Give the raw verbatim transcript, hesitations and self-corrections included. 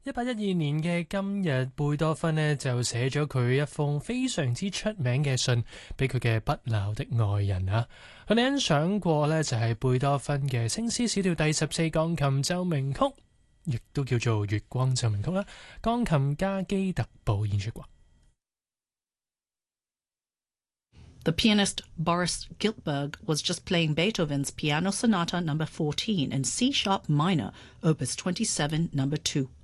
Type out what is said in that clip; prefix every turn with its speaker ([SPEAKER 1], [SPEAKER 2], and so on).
[SPEAKER 1] 一八一二年嘅今日，貝多芬呢就寫咗佢一封非常之出名嘅信俾佢嘅不朽的愛人啊。佢哋欣賞過呢就係貝多芬嘅青絲小調第十四鋼琴奏鳴曲，亦都叫做月光奏鳴曲啦，鋼琴家基特堡演出過。
[SPEAKER 2] The pianist Boris Giltberg was just playing Beethoven's Piano Sonata number fourteen in C sharp minor, opus twenty-seven, number two.